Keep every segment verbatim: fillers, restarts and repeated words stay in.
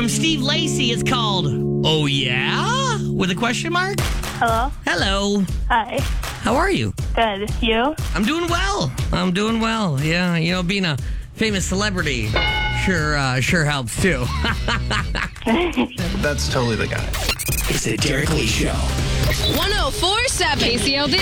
From Steve Lacy, it's called Oh Yeah? With a question mark? Hello. Hello. Hi. How are you? Good. You? I'm doing well. I'm doing well. Yeah, you know, being a famous celebrity sure uh, sure helps too. That's totally the guy. It's the Derek Lee Show. one oh four point seven K C L D.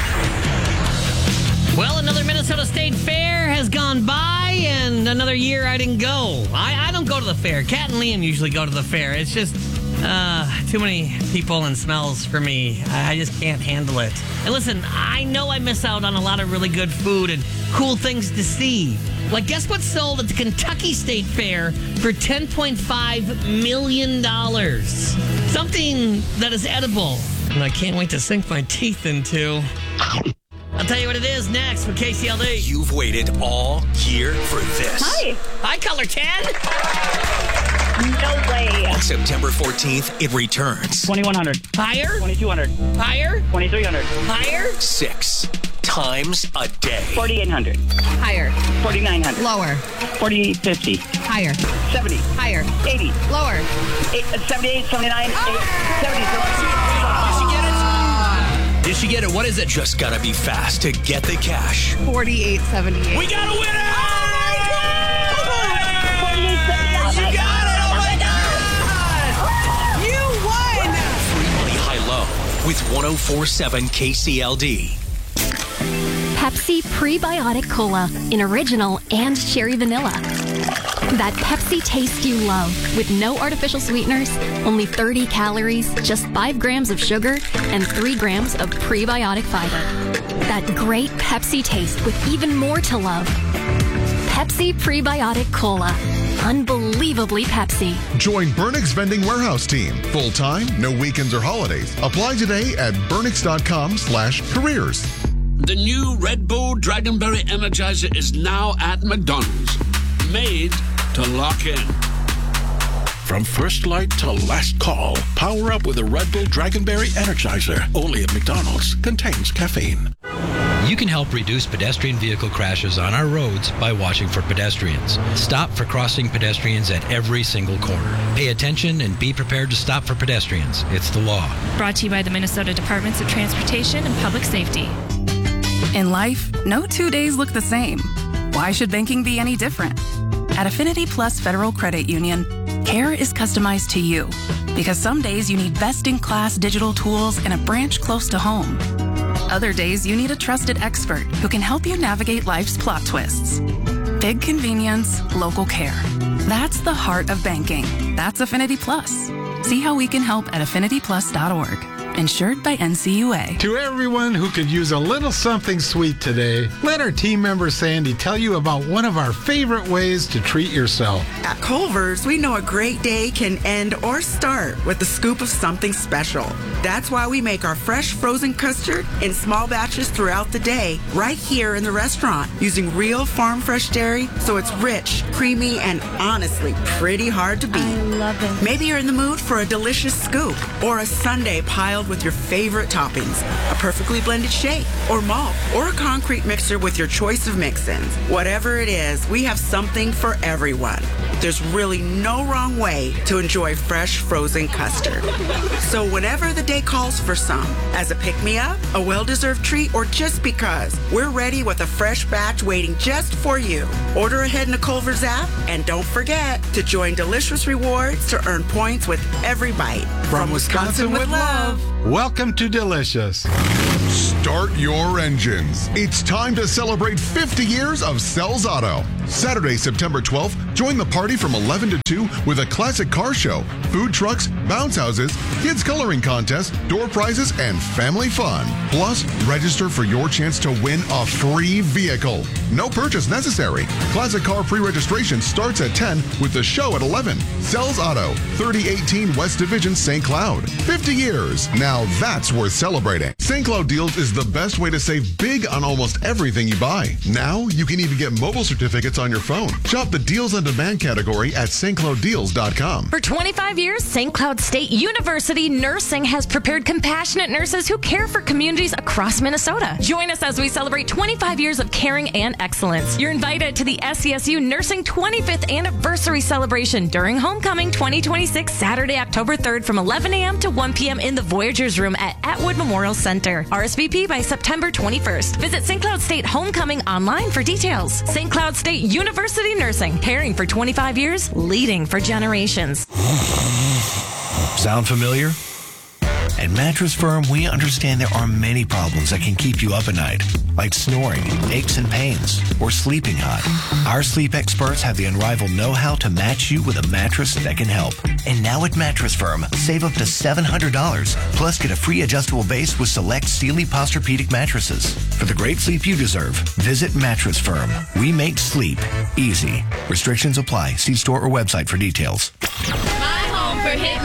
Well, another Minnesota State Fair has gone by, and another year I didn't go. I, I don't go to the fair. Kat and Liam usually go to the fair. It's just uh, too many people and smells for me. I, I just can't handle it. And listen, I know I miss out on a lot of really good food and cool things to see. Like, guess what sold at the Kentucky State Fair for ten point five million dollars? Something that is edible, and I can't wait to sink my teeth into. I'll tell you what it is next with K C L D. You've waited all year for this. Hi. Hi, Color ten. No way. On September fourteenth, it returns. twenty-one hundred. Higher? twenty-two hundred. Higher? twenty-three hundred. Higher? Six times a day. forty-eight hundred. Higher. forty-nine hundred. Lower. forty-eight fifty. Higher. seventy. Higher. eighty. Lower. eight, seventy-eight, seventy-nine, eight, seventy. Did she get it? What is it? Just gotta be fast to get the cash. forty-eight seventy-eight. We got a winner! forty-eight, seventy-eight. You got it! Oh my God! You won! Free money high-low with one oh four point seven K C L D. Pepsi Prebiotic Cola in original and cherry vanilla. That Pepsi taste you love with no artificial sweeteners, only thirty calories, just five grams of sugar, and three grams of prebiotic fiber. That great Pepsi taste with even more to love. Pepsi Prebiotic Cola. Unbelievably Pepsi. Join Burnix Vending Warehouse Team. Full-time, no weekends or holidays. Apply today at burnix.com slash careers. The new Red Bull Dragonberry Energizer is now at McDonald's. Made to lock in. From first light to last call, power up with a Red Bull Dragonberry Energizer. Only at McDonald's. Contains caffeine. You can help reduce pedestrian vehicle crashes on our roads by watching for pedestrians. Stop for crossing pedestrians at every single corner. Pay attention and be prepared to stop for pedestrians. It's the law. Brought to you by the Minnesota Departments of Transportation and Public Safety. In life, no two days look the same. Why should banking be any different? At Affinity Plus Federal Credit Union, care is customized to you because some days you need best-in-class digital tools and a branch close to home. Other days you need a trusted expert who can help you navigate life's plot twists. Big convenience, local care. That's the heart of banking. That's Affinity Plus. See how we can help at affinity plus dot org. Insured by N C U A. To everyone who could use a little something sweet today, let our team member Sandy tell you about one of our favorite ways to treat yourself. At Culver's, we know a great day can end or start with a scoop of something special. That's why we make our fresh frozen custard in small batches throughout the day, right here in the restaurant, using real farm fresh dairy, so it's rich, creamy, and honestly pretty hard to beat. I love it. Maybe you're in the mood for a delicious scoop or a sundae piled with your favorite toppings, a perfectly blended shake or malt, or a concrete mixer with your choice of mix-ins. Whatever it is, we have something for everyone. There's really no wrong way to enjoy fresh frozen custard. So whenever the day calls for some, as a pick-me-up, a well-deserved treat, or just because, we're ready with a fresh batch waiting just for you. Order ahead in the Culver's app, and don't forget to join Delicious Rewards to earn points with every bite. From, From Wisconsin, Wisconsin with love. Welcome to Delicious. Start your engines. It's time to celebrate fifty years of Sells Auto. Saturday, September twelfth, join the party from eleven to two with a classic car show, food trucks, bounce houses, kids coloring contest, door prizes, and family fun. Plus, register for your chance to win a free vehicle. No purchase necessary. Classic car pre-registration starts at ten with the show at eleven. Sells Auto, thirty eighteen West Division, Saint Cloud. fifty years. Now that's worth celebrating. Saint Cloud deals Deals is the best way to save big on almost everything you buy. Now, you can even get mobile certificates on your phone. Shop the Deals on Demand category at Saint Cloud Deals dot com. For twenty-five years, Saint Cloud State University Nursing has prepared compassionate nurses who care for communities across Minnesota. Join us as we celebrate twenty-five years of caring and excellence. You're invited to the S C S U Nursing twenty-fifth Anniversary Celebration during Homecoming twenty twenty-six, Saturday, October third from eleven a.m. to one p.m. in the Voyagers Room at Atwood Memorial Center. R S V P by September twenty-first. Visit Saint Cloud State Homecoming online for details. Saint Cloud State University Nursing, caring for twenty-five years, leading for generations. Sound familiar? At Mattress Firm, we understand there are many problems that can keep you up at night, like snoring, aches and pains, or sleeping hot. Our sleep experts have the unrivaled know-how to match you with a mattress that can help. And now at Mattress Firm, save up to seven hundred dollars, plus get a free adjustable base with select Sealy Posturepedic mattresses. For the great sleep you deserve, visit Mattress Firm. We make sleep easy. Restrictions apply. See store or website for details. My home for hit